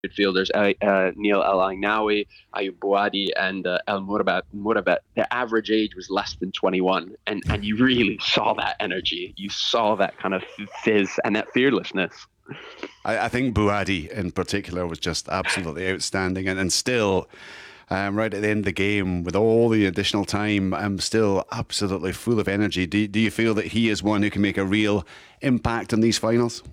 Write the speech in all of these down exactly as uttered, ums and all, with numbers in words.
midfielders, uh, uh, Neil El Ainawi, Ayub Bouadi, and uh, El Murabat. Murabat. Their average age was less than twenty-one, and and you really saw that energy. You saw that kind of fizz and that fearlessness. I, I think Buadi in particular was just absolutely outstanding, and, and still, um, right at the end of the game, with all the additional time, I'm still absolutely full of energy. Do, do you feel that he is one who can make a real impact in these finals?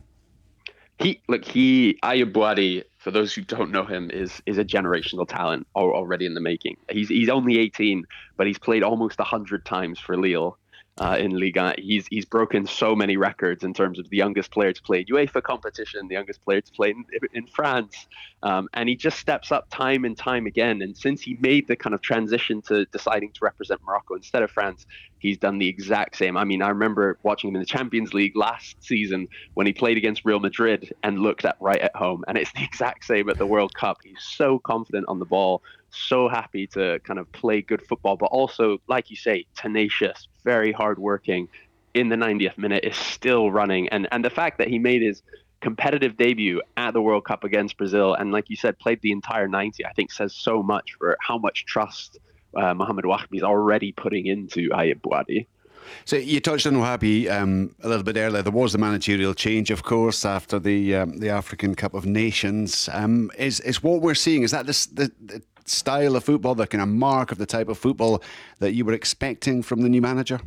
He look he Ayub Bouadi, for those who don't know him, is is a generational talent already in the making. He's he's only eighteen, but he's played almost a hundred times for Lille. Uh, in Liga, he's he's broken so many records in terms of the youngest player to play UEFA competition, the youngest player to play in, in France, um, and he just steps up time and time again. And since he made the kind of transition to deciding to represent Morocco instead of France, he's done the exact same. I mean, I remember watching him in the Champions League last season when he played against Real Madrid and looked at right at home, and it's the exact same at the World Cup. He's so confident on the ball, so happy to kind of play good football, but also, like you say, tenacious, very hardworking. In the ninetieth minute, is still running, and and the fact that he made his competitive debut at the World Cup against Brazil, and like you said, played the entire ninety, I think says so much for how much trust uh, Mohamed Wahbi is already putting into Ayub Bouadi. So you touched on Wahbi um, a little bit earlier. There was the managerial change, of course, after the um, the African Cup of Nations. Um, is is what we're seeing? Is that this, the, the style of football, the kind of mark of the type of football that you were expecting from the new manager?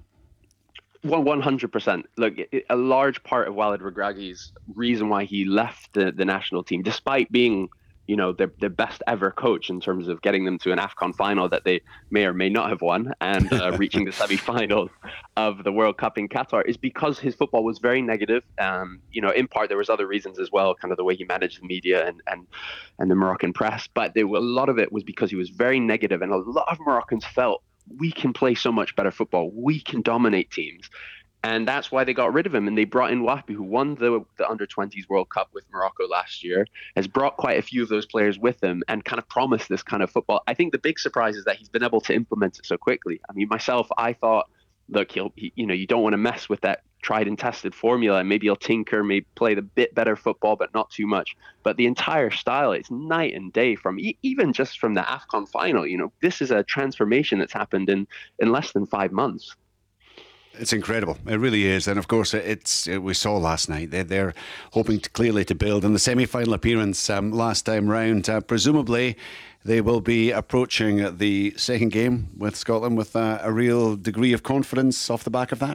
Well, one hundred percent. Look, a large part of Walid Regragi's reason why he left the, the national team, despite being, you know, the the best ever coach in terms of getting them to an AFCON final that they may or may not have won, and uh, reaching the semi-finals of the World Cup in Qatar, is because his football was very negative. Um, you know, in part there was other reasons as well, kind of the way he managed the media and and and the Moroccan press, but there were, a lot of it was because he was very negative, and a lot of Moroccans felt, we can play so much better football, we can dominate teams. And that's why they got rid of him. And they brought in Wahbi, who won the, the under twenties World Cup with Morocco last year, has brought quite a few of those players with him and kind of promised this kind of football. I think the big surprise is that he's been able to implement it so quickly. I mean, myself, I thought, look, he'll, he, you know, you don't want to mess with that tried and tested formula, and maybe he'll tinker, maybe play the bit better football, but not too much. But the entire style, it's night and day from e- even just from the AFCON final. You know, this is a transformation that's happened in, in less than five months. It's incredible. It really is. And of course, it's it, we saw last night they're, they're hoping to, clearly to build in the semi-final appearance um, last time round. Uh, presumably, they will be approaching the second game with Scotland with uh, a real degree of confidence off the back of that.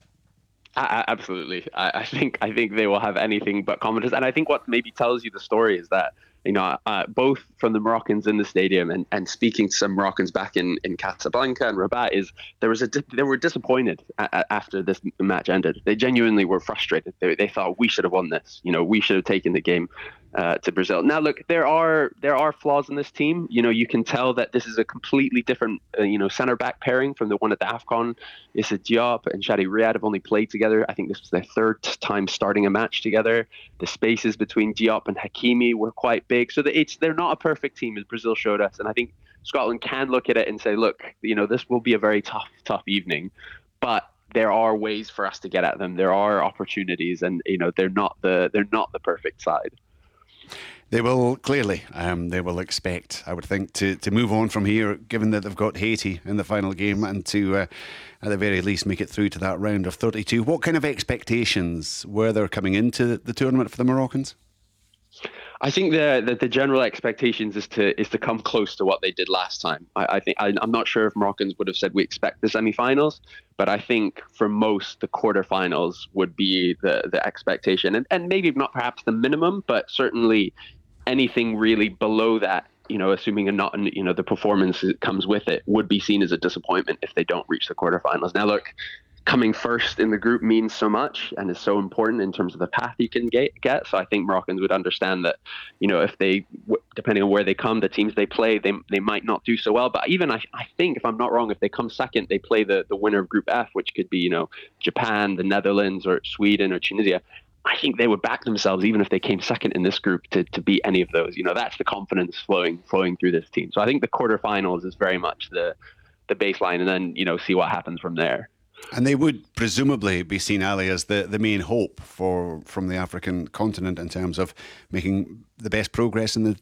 Uh, absolutely. I, I think I think they will have anything but confidence. And I think what maybe tells you the story is that, you know, uh, both from the Moroccans in the stadium and, and speaking to some Moroccans back in, in Casablanca and Rabat, is there was a they were disappointed a, a, after this match ended. They genuinely were frustrated. They, they thought, we should have won this. You know, we should have taken the game uh, to Brazil. Now, look, there are there are flaws in this team. You know, you can tell that this is a completely different, uh, you know, center back pairing from the one at the AFCON. Issa Diop and Shadi Riyad have only played together. I think this was their third time starting a match together. The spaces between Diop and Hakimi were quite big. So it's they're not a perfect team, as Brazil showed us. And I think Scotland can look at it and say, look, you know, this will be a very tough, tough evening. But there are ways for us to get at them. There are opportunities, and you know, they're not the they're not the perfect side. They will clearly, um, they will expect, I would think, to, to move on from here, given that they've got Haiti in the final game, and to, uh, at the very least, make it through to that round of thirty-two. What kind of expectations were there coming into the tournament for the Moroccans? I think the, the the general expectations is to is to come close to what they did last time. I, I think I, I'm not sure if Moroccans would have said we expect the semi-finals, but I think for most the quarterfinals would be the the expectation, and and maybe not perhaps the minimum, but certainly anything really below that, you know, assuming a not, you know, the performance that comes with it, would be seen as a disappointment if they don't reach the quarterfinals. Now, look, coming first in the group means so much and is so important in terms of the path you can get. get. So I think Moroccans would understand that, you know, if they, depending on where they come, the teams they play, they they might not do so well. But even I, I think, if I'm not wrong, if they come second, they play the, the winner of Group F, which could be, you know, Japan, the Netherlands, or Sweden, or Tunisia. I think they would back themselves even if they came second in this group to, to beat any of those. You know, that's the confidence flowing flowing through this team. So I think the quarterfinals is very much the the baseline, and then, you know, see what happens from there. And they would presumably be seen, Ali, as the, the main hope for from the African continent in terms of making the best progress in the